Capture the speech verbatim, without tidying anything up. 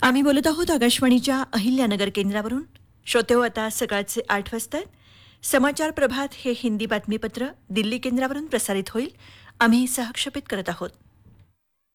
आम्ही बोलत आहोत आकाशवाणीच्या अहिल्यानगर केंद्रावरून. श्रोते हो, आता सकाळचे आठ वाजतात. समाचार प्रभात हे हिंदी बातमीपत्र दिल्ली केंद्रावरून प्रसारित होईल. आम्ही सहक्षेपित करत आहोत.